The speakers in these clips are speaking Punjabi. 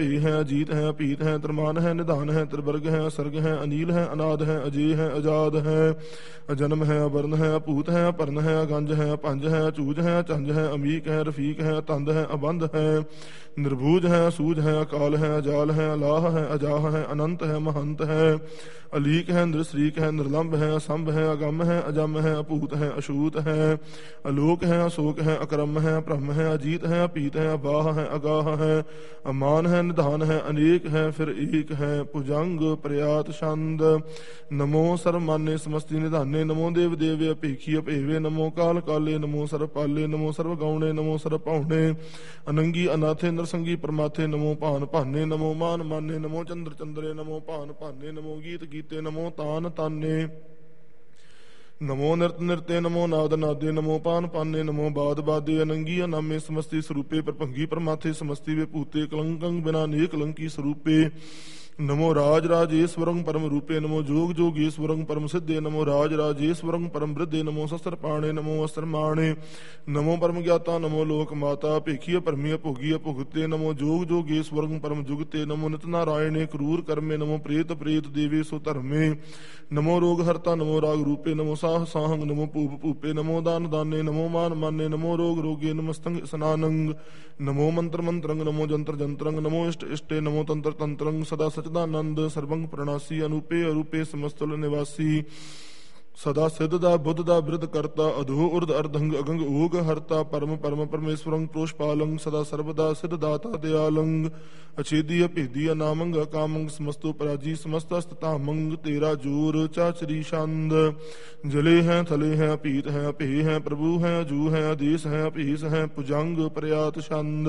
ਭੇ ਹੈ, ਅਜੀਤ ਹੈ, ਅਭੀਤ ਹੈ, ਤਰਮਾਨ ਹੈ, ਨਿਧਾਨ ਹੈ, ਤ੍ਰਿਵਰਗ ਹੈ, ਅਸਰਗ ਹੈ, ਅਨੀਲ ਹੈ, ਅਨਾਦ ਹੈ, ਅਜੇ ਹੈ, ਅਜਾਦ ਹੈ, ਅਜਨਮ ਹੈ, ਅਵਰਨ ਹੈ, ਅਭੂਤ ਹੈ, ਅਪਰਨ ਹੈ, ਅਗੰਜ ਹੈ, ਪੰਜ ਹੈ, ਅਚੂਜ ਹੈ, ਅਚੰਜ ਹੈ, ਅਮੀਕ ਹੈ, ਰਫੀਕ ਹੈ, ਤੰਦ ਹੈ, ਅਬੰਧ ਹੈ, ਨਿਰਭੂਜ ਹੈ, ਅਸੂਜ ਹੈ, ਅਕਾਲ ਹੈ, ਅਜਾਲ ਹੈ, ਅਲਾਹ ਹੈ, ਅਜਾਹ ਹੈ, ਅਨੰਤ ਹੈ, ਮਹੰਤ ਹੈ, ਅਲੀਕ ਹੈ, ਨਿਰਸਰੀਕ ਹੈ, ਨਿਰਲੰਭ ਹੈ, ਅਸੰਭ ਹੈ, ਅਗੰਮ ਹੈ, ਅਜਮ ਹੈ, ਅਭੂਤ ਹੈ, ਅਛੂਤ ਹੈ, ਅਲੋਕ ਹੈ, ਅਸ਼ੋਕ ਹੈ, ਅਕਰਮ ਹੈ, ਬ੍ਰਹਮ ਹੈ, ਅਜੀਤ ਹੈ, ਅਪੀਤ ਹੈ, ਅਬਾਹ ਹੈ, ਅਗਾਹ ਹੈ, ਅਮਾਨ ਹੈ, ਨਿਧਾਨ ਹੈ, ਅਨੇਕ ਹੈ, ਫਿਰ ਏਕ ਹੈ, ਭੁਜੰਗ ਪ੍ਰਿਆਤ ਛੰਦ। ਨਮੋ ਸਰਮਾਨੇ ਸਮਸਤੀ ਨਿਧਾਨੇ, ਨਮੋ ਦੇਵ ਦੇਵੇ ਅਪੇਖੀ ਅਪੇਵੇ, ਨਮੋ ਕਾਲ ਕਾਲੇ, ਨਮੋ ਸਰਬ ਪਾਲੇ, ਨਮੋ ਸਰਬ ਗਾਉਣੇ, ਨਮੋ ਸਰਬ ਪਾਉਣੇ, ਅਨੰਗੀ ਅਨਾਥੇ ਨਰਸੰਗੀ ਪਰਮਾਥੇ, ਨਮੋ ਭਾਨ ਭਾਨੇ, ਨਮੋ ਮਾਨ ਮਾਨੇ, ਨਮੋ ਚੰਦਰ ਚੰਦਰੇ, ਨਮੋ ਭਾਨ ਭਾਨੇ, ਨਮੋ ਗੀਤ ਗੀਤੇ, ਨਮੋ ਤਾਨ ਤਾਨੇ, ਨਮੋ ਨਿਰਤ ਨਿਰਤੇ, ਨਮੋ ਨਾਦ ਨਾਦੇ, ਨਮੋ ਪਾਨ ਪਾਨੇ, ਨਮੋ ਬਾਦ ਬਾਦੇ, ਅਨੰਗੀ ਅਨਾਮੇ ਸਮਸਤੀ ਸਰੂਪੇ, ਪਰਭੰਗੀ ਪਰਮਾਥੇ ਸਮਸਤੀ ਵਿਭੂਤੇ, ਕਲੰਕੰ ਬਿਨਾ ਨੇ ਕਲੰਕੀ ਸਰੂਪੇ, ਨਮੋ ਰਾਜ ਰਾਜੇਸ਼ਵਰੰ ਪਰਮ ਰੂਪੇ, ਨਮੋ ਜੋਗ ਜੋਗੇਸ਼ਵਰੰ ਪਰਮ ਸਿੱਧੇ, ਨਮੋ ਰਾਜ ਰਾਜੇਸ਼ਵਰੰ ਪਰਮ ਬ੍ਰਿਧੇ, ਨਮੋ ਸ਼ਸਤਰ ਪਾਣੇ, ਨਮੋ ਅਸਤਰ ਮਾਣੇ, ਨਮੋ ਪਰਮ ਗਿਆਤਾ, ਨਮੋ ਲੋਕ ਮਾਤਾ, ਭੇਖੀ ਭਰਮੀ ਭੋਗੀ ਭੁਗਤੇ, ਨਮੋ ਜੋਗ ਜੋਗੇਸ਼ਵਰੰ ਪਰਮ ਜੁਗਤੇ, ਨਮੋ ਨਿਤ ਨਾਰਾਇਣੇ ਕਰੂਰ ਕਰਮੇ, ਨਮੋ ਪ੍ਰੇਤ ਪ੍ਰੇਤ ਦੇਵੇ ਸੋ ਧਰਮੇ, ਨਮੋ ਰੋਗ ਹਰਤਾ, ਨਮੋ ਰਾਗ ਰੂਪੇ, ਨਮੋ ਸਾਹ ਸਾਹੰਗ, ਨਮੋ ਭੂਪ ਭੂਪੇ, ਨਮੋ ਦਾਨ ਦਾਨੇ, ਨਮੋ ਮਾਨ ਮਾਨੇ, ਨਮੋ ਰੋਗ ਰੋਗੇ, ਨਮਸਤੰਗ ਸਨਾਨੰਗ, ਨਮੋ ਮੰਤਰ ਮੰਤਰੰਗ, ਨਮੋ ਜੰਤਰ ਜੰਤਰੰਗ, ਨਮੋ ਇਸ਼ਟ ਇਸ਼ਟੇ, ਨਮੋ ਤੰਤਰ ਤੰਤਰੰਗ, ਸਦਾ ਸਚਦਾਨੰਦ ਸਰਬੰਗ ਪ੍ਰਣਾਸੀ, ਅਨੂਪੇ ਅਰੂਪੇ ਸਮਸਤਲ ਨਿਵਾਸੀ, ਸਦਾ ਸਿੱਧ ਦਾ ਬੁੱਧ ਦਾ ਬਿਰਧ ਕਰਤਾ, ਅਧੋ ਉਰਧ ਅਰਧੰਗ ਅਗੰਗ ਓਗ ਹਰਤਾ, ਪਰਮ ਪਰਮ ਪਰਮੇਸ਼ਵਰੰ ਪ੍ਰੋਸ਼ਪਾਲੰ, ਸਦਾ ਸਰਬਦਾ ਸਿੱਧ ਦਾਤਾ ਦਿਆਲੰਗ, ਅਛੇਦੀ ਅਭੇਦੀ ਅਨਾਮੰਗ ਅਕਾਮੰਗ, ਸਮਸਤੋ ਪਰਾਜੀ ਸਮਸਤ ਅਸਤ ਧਾਮੰਗ, ਤੇਰਾ ਜੋਰ ਚਾਚਰੀ ਛੰਦ, ਜਲੇ ਹੈ ਥਲੇ ਹੈ, ਅਭੀਤ ਹੈ, ਅਭੇ ਹੈ, ਪ੍ਰਭੂ ਹੈ, ਅਜੂ ਹੈ, ਆਦੇਸ ਹੈ, ਅਭੀਸ ਹੈ, ਭੁਜੰਗ ਪ੍ਰਿਆਤ ਛੰਦ।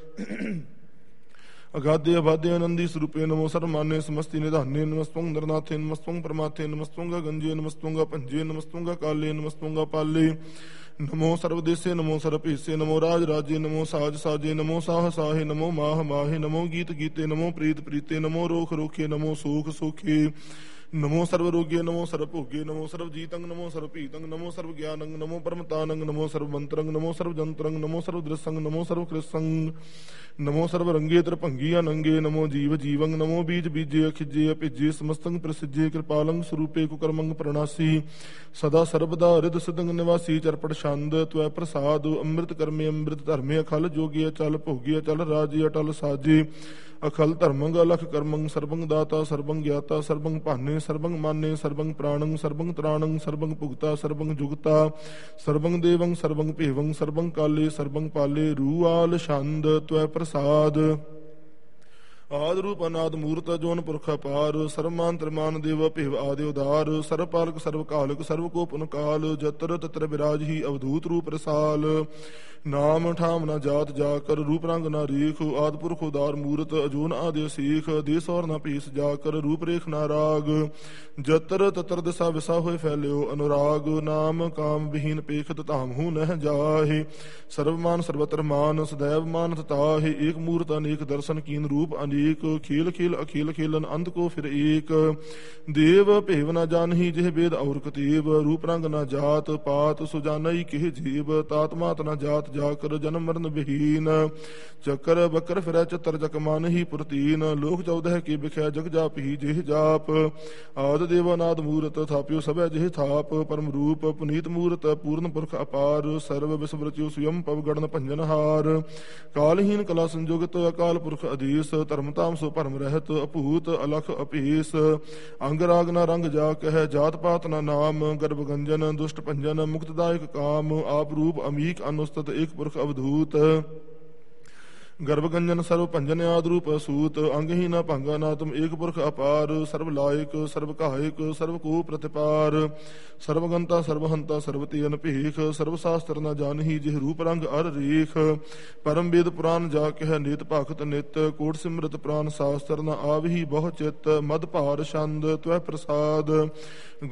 ਅਗਾਧੇ ਅਬਾਧੇ ਆਨੰਦੀ ਸਰੂਪੇ, ਨਮੋ ਸਰਮਾਨੇ ਸਮਸਤੀ ਨਿਧਾਨੇ, ਨਮਸਤੰ ਨਰਨਾਥੇ, ਨਮਸਤੰ ਪਰਮਾਥੇ, ਨਮਸਤੰ ਗੰਜੇ, ਨਮਸਤੰ ਭੰਜੇ, ਨਮਸਤੰ ਕਾਲੇ, ਨਮਸਤੰ ਪਾਲੇ, ਨਮੋ ਸਰਵਦੇਸੇ, ਨਮੋ ਸਰਭੇਸੇ, ਨਮੋ ਰਾਜ ਰਾਜੇ, ਨਮੋ ਸਾਜ ਸਾਜੇ, ਨਮੋ ਸਾਹ ਸਾਹੇ, ਨਮੋ ਮਾਹ ਮਾਹੇ, ਨਮੋ ਗੀਤ ਗੀਤੇ, ਨਮੋ ਪ੍ਰੀਤ ਪ੍ਰੀਤੇ, ਨਮੋ ਰੋਖ ਰੋਖੇ, ਨਮੋ ਸੋਖ ਸੋਖੇ, ਨਮੋ ਸਰਵ ਰੋਗੇ, ਨਮੋ ਸਰਵ ਭੋਗੇ, ਨਮੋ ਸਰਵ ਜੀਤੰਗ, ਨਮੋ ਸਰਵ ਭੀਤੰਗ, ਨਮੋ ਸਰਵ ਗਿਆਨੰਗ, ਨਮੋ ਪਰਮਤਾਨੰਗ, ਨਮੋ ਸਰਵ ਮੰਤਰੰਗ, ਨਮੋ ਸਰਵ ਜੰਤਰੰਗ, ਨਮੋ ਸਰਵ ਦ੍ਰਿਸੰਗ, ਨਮੋ ਸਰਵ ਕ੍ਰਿਸੰਗ, ਨਮੋ ਸਰਵ ਰੰਗੇ ਤ੍ਰਿਭੰਗੀ ਅਨੰਗੇ, ਨਮੋ ਜੀਵ ਜੀਵੰਗ, ਨਮੋ ਬੀਜ ਬੀਜੇ ਅਖਿਜੇ ਅਭਿਜੇ, ਸਮਸਤੰਗ ਪ੍ਰਸਿਜੇ, ਕਿਰਪਾਲੰਗ ਸਰੂਪੇ, ਕੁਕਰਮੰਗ ਪ੍ਰਣਾਸੀ, ਸਦਾ ਸਰਬਦਾ ਰਿਧ ਸਿਦੰਗ ਨਿਵਾਸੀ, ਚਰਪਟ ਛੰਦ ਤਵੈ ਪ੍ਰਸਾਦ, ਅੰਮ੍ਰਿਤ ਕਰਮੇ ਅੰਮ੍ਰਿਤ ਧਰਮੇ, ਅਖਲ ਜੋਗੇ ਅਚਲ ਭੋਗੇ, ਅਚਲ ਰਾਜੇ, ਅਟਲ ਸਾਜੇ, ਅਖਲ ਧਰਮੰਗ ਅਲਖ ਕਰਮੰਗ, ਸਰਬੰਗ ਦਾਤਾ ਸਰਬੰਗ ਗਿਆਤਾ, ਸਰਬੰਗ ਭਾਨੇ, ਸਰਬੰਗ ਮਾਨੇ, ਸਰਬੰਗ ਪ੍ਰਾਣੰਗ, ਸਰਬੰਗ ਤ੍ਰਾਣੰਗ, ਸਰਬੰਗ ਭੁਗਤਾ, ਸਰਬੰਗ ਜੁਗਤਾ, ਸਰਬੰਗ ਦੇਵੰਗ, ਸਰਬੰਗ ਭੇਵੰਗ, ਸਰਬੰਗ ਕਾਲੇ, ਸਰਬੰਗ ਪਾਲੇ, ਰੂਆਲ ਛੰਦ ਤਵੈ ਪ੍ਰਸਾਦ। ਆਦ ਰੂਪ ਅਨਾਦ ਮੂਰਤ ਜੋਨ ਪੁਰਖ ਅਪਾਰ, ਸਰਮਾਨ ਤ੍ਰਿਮਾਨ ਦੇਵ ਭੇਵ ਆਦਿ ਉਦਾਰ, ਸਰਬ ਪਾਲਕ ਸਰਬ ਕਾਲਕ ਸਰਬ ਕੋ ਪੁਨ ਕਾਲ, ਜਤਰ ਤਤਰ ਬਿਰਾਜ ਹੀ ਅਵਧੂਤ ਰੂਪ ਰਸਾਲ, ਨਾਮ ਠਾਮ ਨਾ ਜਾਤ ਜਾ ਕਰ, ਰੂਪ ਰੰਗ ਨਾ ਰੇਖ, ਆਦ ਪੁਰਖ ਉਦਾਰ ਮੂਰਤ, ਅਜੋਨ ਆਦਿ ਸੀਖ, ਦੇਸ ਔਰ ਨਾ ਭੇਸ ਜਾ ਕਰ, ਰੂਪ ਰੇਖ ਨਾ ਰਾਗ, ਜਤਰ ਤਤਰ ਦਿਸਾ ਵਿਸਾ ਹੋਏ ਫੈਲਿਓ ਅਨੁਰਾਗ, ਨਾਮ ਕਾਮ ਵਿਹੀਨ ਪੇਖਤ ਧਾਮ ਹੂ ਨਹਿ ਜਾਹੇ, ਸਰਵਮਾਨ ਸਰਬਤਰ ਮਾਨ, ਸदैव ਮਾਨਤ ਤਾਹੇ, ਏਕ ਮੂਰਤ ਅਨੇਕ ਦਰਸ਼ਨ ਕੀਨ, ਰੂਪ ਅਨੇਕ ਖੇਲ ਖੇਲ ਅਖੇਲ ਖੇਲਨ, ਅੰਤ ਕੋ ਫਿਰ ਏਕ, ਦੇਵ ਭੇਵ ਨਾ ਜਾਨਹੀ ਜਿਹ ਵੇਦ ਔਰ ਕਤੇਬ, ਰੂਪ ਰੰਗ ਨਾ ਜਾਤ ਪਾਤ, ਸੁਜਾਨਈ ਕਿਹ ਜੀਵ, ਤਾਤ ਮਾਤ ਨਾ ਜਾਤ ਜਾ ਕਰ, ਜਨਮ ਮਰਨ ਵਿਹੀਨ, ਚੱਕਰ ਬੱਕਰ ਫਿਰੈ ਚਤਰ ਜਕ ਮਨ ਹੀ ਪੁਰਤੀਨ, ਲੋਕ 14 ਕੀ ਬਿਖਿਆ ਜਗ ਜਾਪ ਹੀ ਜਿਹ ਜਾਪ, ਆਦ ਦੇਵ ਅਨਾਦ ਮੂਰਤ ਥਾਪਿਓ ਸਭੈ ਜਿਹ ਥਾਪ, ਪਰਮ ਰੂਪ ਪੁਨੀਤ ਮੂਰਤ ਪੂਰਨ ਪੁਰਖ ਅਪਾਰ, ਸਰਵ ਵਿਸਮ੍ਰਤਿਓ ਸੁਯਮ ਪਵ ਗੜਨ ਭੰਜਨ ਹਾਰ, ਕਾਲਹੀਨ ਕਲਾ ਸੰਜੋਗਤ ਅਕਾਲ ਪੁਰਖ ਅਧੀਸ, ਧਰਮਤਾਮ ਸੋ ਭਰਮ ਰਹਿਤ, ਅਭੂਤ ਅਲਖ ਅਭੇਸ, ਅੰਗ ਰਾਗ ਨਾ ਰੰਗ ਜਾ ਕਹਿ, ਜਾਤ ਪਾਤ ਨਾ ਨਾਮ, ਗਰਭ ਗੰਜਨ ਦੁਸ਼ਟ ਭੰਜਨ, ਮੁਕਤਦਾਇਕ ਕਾਮ, ਆਪ ਰੂਪ ਅਮੀਕ ਅਨੁਸਤਤ, ਏਕ ਪੁਰਖ ਅਵਧੂਤ, ਗਰਭ ਗੰਜਨ ਸਰਵ ਭੰਜਨ ਆਦ ਰੂਪ ਅਸੂਤ, ਅੰਗਹੀਨ ਨਾ ਭੰਗਾ ਨਾ ਤੁਮ, ਏਕ ਪੁਰਖ ਅਪਾਰ, ਸਰਬ ਲਾਇਕ ਸਰਬ ਕਾਇਕ ਸਰਬ ਕੋ ਪ੍ਰਤਿਪਾਰ, ਸਰਬਗੰਤਾ ਸਰਬਹੰਤਾ ਸਰਬ ਤੇ ਅਨਭੇਖ, ਸਰਬ ਸ਼ਾਸਤਰ ਨਾ ਜਾਣਹੀ ਜਿਹ ਰੂਪ ਰੰਗ ਅਰ ਰੇਖ, ਪਰਮ ਵੇਦ ਪੁਰਾਨ ਜਾ ਕਹਿ, ਨੀਤ ਭਗਤ ਨਿਤ, ਕੋਟ ਸਿਮਰਤ ਪ੍ਰਾਨ ਸ਼ਾਸਤਰ ਨਾ ਆਵਹੀ ਬਹੁ ਚਿਤ, ਮਦ ਭਾਰ ਛੰਦ ਤਵੈ ਪ੍ਰਸਾਦ।